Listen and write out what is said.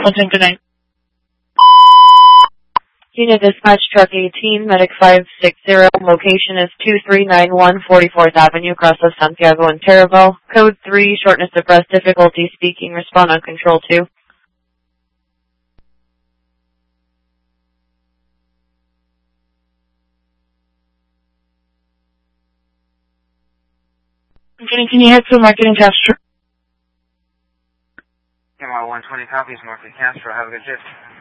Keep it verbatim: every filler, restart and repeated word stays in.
one ten, good night. Unit Dispatch Truck eighteen, Medic five six zero, location is two three nine one forty-fourth Avenue, Cross of Santiago and Taraval. Code three, shortness of breath, difficulty speaking, respond on Control two. Can you head to Marketing Castro? M R one twenty copies, Marketing Castro. Have a good shift.